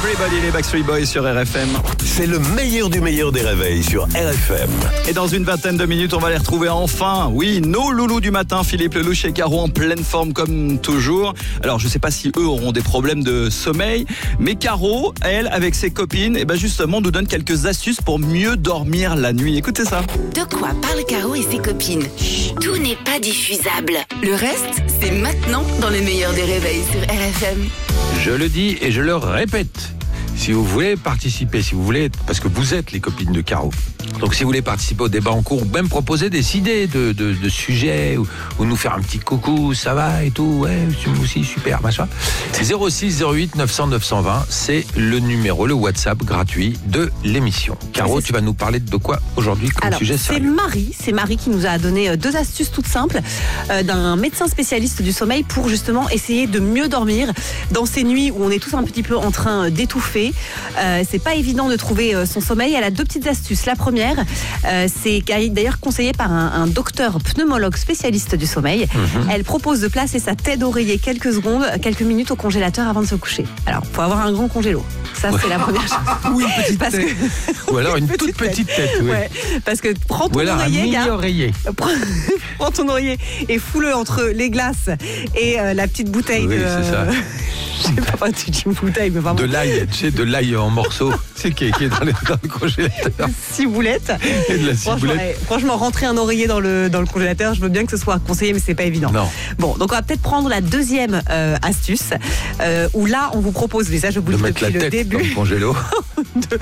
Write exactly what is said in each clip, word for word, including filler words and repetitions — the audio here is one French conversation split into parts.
Everybody, les Backstreet Boys sur R F M. C'est le meilleur du meilleur des réveils sur R F M. Et dans une vingtaine de minutes, on va les retrouver enfin. Oui, nos loulous du matin, Philippe Lelouch et Caro en pleine forme comme toujours. Alors, je sais pas si eux auront des problèmes de sommeil, mais Caro, elle, avec ses copines, et ben justement, nous donne quelques astuces pour mieux dormir la nuit. Écoutez ça. De quoi parlent Caro et ses copines? Tout n'est pas diffusable. Le reste, c'est maintenant dans le meilleur des réveils sur R F M. Je le dis et je le répète. Si vous voulez participer, si vous voulez, parce que vous êtes les copines de Caro, donc si vous voulez participer au débat en cours, ou même proposer des idées de, de, de sujets, ou, ou nous faire un petit coucou, ça va et tout, ouais, c'est aussi super, machin. zéro six zéro huit neuf cents neuf cent vingt, c'est le numéro, le WhatsApp gratuit de l'émission. Caro, tu vas nous parler de quoi aujourd'hui comme Alors, sujet c'est sérieux? Marie, c'est Marie qui nous a donné deux astuces toutes simples euh, d'un médecin spécialiste du sommeil pour justement essayer de mieux dormir dans ces nuits où on est tous un petit peu en train d'étouffer. Euh, c'est pas évident de trouver euh, son sommeil. Elle a deux petites astuces. La première, euh, c'est d'ailleurs conseillé par un, un docteur pneumologue spécialiste du sommeil. Mmh. Elle propose de placer sa tête d'oreiller quelques secondes, quelques minutes au congélateur avant de se coucher. Alors, faut avoir un grand congélo. Ça, ouais. C'est la première chose. Ou une petite parce tête. Que... Ou alors une, une toute petite petite tête. tête oui. Ouais, parce que prends ton Ou alors oreiller, un mini oreiller. Prends, prends ton oreiller et fous-le entre les glaces et euh, la petite bouteille oui, de... c'est ça. Je sais pas, tu dis une bouteille, mais vraiment. De l'ail, tu sais, de l'ail en morceaux, c'est qui, qui est dans, les, dans le congélateur. Ciboulette. Et de la ciboulette. Franchement, franchement, rentrer un oreiller dans le, dans le congélateur, je veux bien que ce soit conseillé, mais c'est pas évident. Non. Bon, donc on va peut-être prendre la deuxième euh, astuce, euh, où là, on vous propose, mais ça je vous le dis depuis le début, dans le congélo. de,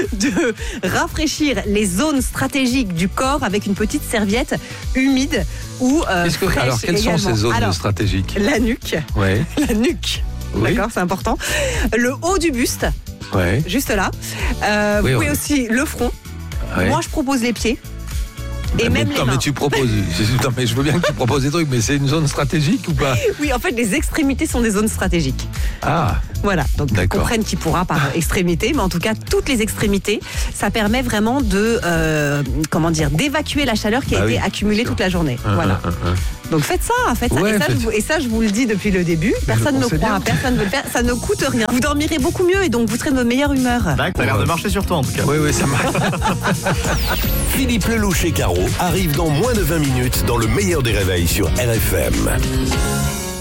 de rafraîchir les zones stratégiques du corps avec une petite serviette humide ou euh, que, fraîche. Alors, quelles également. sont ces zones alors, stratégiques? La nuque. Ouais. La nuque. Oui. D'accord, c'est important. Le haut du buste. Ouais. Juste là. Euh, oui, vous pouvez ouais. aussi le front. Ouais. Moi, je propose les pieds. Et mais même mais, les non, mains. mais tu proposes. Non, mais je veux bien que tu proposes des trucs, mais c'est une zone stratégique ou pas? Oui, en fait, les extrémités sont des zones stratégiques. Ah. Voilà, donc comprennent qui pourra par extrémité, mais en tout cas, toutes les extrémités, ça permet vraiment de, euh, comment dire, d'évacuer la chaleur qui a bah été oui, accumulée toute la journée. Un, voilà. Un, un, un. Donc faites ça, faites ça. Ouais, et, ça je vous, et ça, je vous le dis depuis le début. Personne ne croit, personne ne veut le faire. Ça ne coûte rien. Vous dormirez beaucoup mieux et donc vous serez de meilleure humeur. D'accord, t'as l'air de marcher sur toi en tout cas. Oui, oui, ça marche. Philippe Lelouch et Caro arrivent dans moins de vingt minutes dans le meilleur des réveils sur R F M.